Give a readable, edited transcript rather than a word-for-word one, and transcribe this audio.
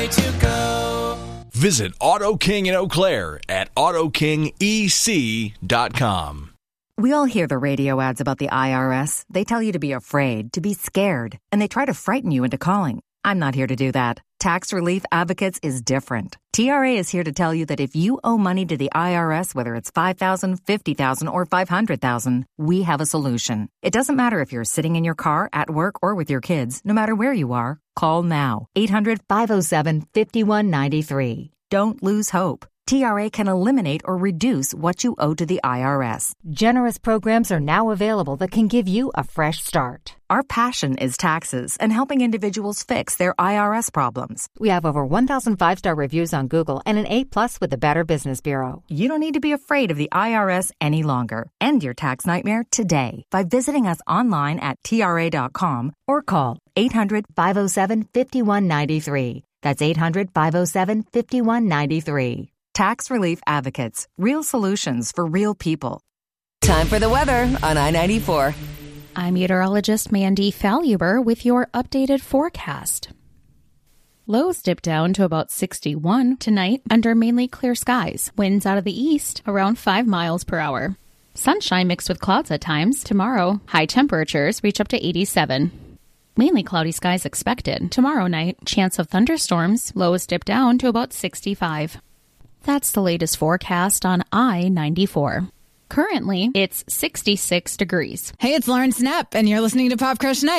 way to go. Visit Auto King in Eau Claire at AutoKingEC.com. We all hear the radio ads about the IRS. They tell you to be afraid, to be scared, and they try to frighten you into calling. I'm not here to do that. Tax Relief Advocates is different. TRA is here to tell you that if you owe money to the IRS, whether it's $5,000, $50,000, or $500,000, we have a solution. It doesn't matter if you're sitting in your car, at work, or with your kids. No matter where you are, call now. 800-507-5193. Don't lose hope. TRA can eliminate or reduce what you owe to the IRS. Generous programs are now available that can give you a fresh start. Our passion is taxes and helping individuals fix their IRS problems. We have over 1,000 five-star reviews on Google and an A+ with the Better Business Bureau. You don't need to be afraid of the IRS any longer. End your tax nightmare today by visiting us online at TRA.com or call 800-507-5193. That's 800-507-5193. Tax Relief Advocates. Real solutions for real people. Time for the weather on I-94. I'm meteorologist Mandy Faluber with your updated forecast. Lows dip down to about 61 tonight under mainly clear skies. Winds out of the east around 5 miles per hour. Sunshine mixed with clouds at times. Tomorrow, high temperatures reach up to 87. Mainly cloudy skies expected. Tomorrow night, chance of thunderstorms. Lows dip down to about 65. That's the latest forecast on I-94. Currently, it's 66 degrees. Hey, it's Lauren Snap, and you're listening to Pop Crush Night.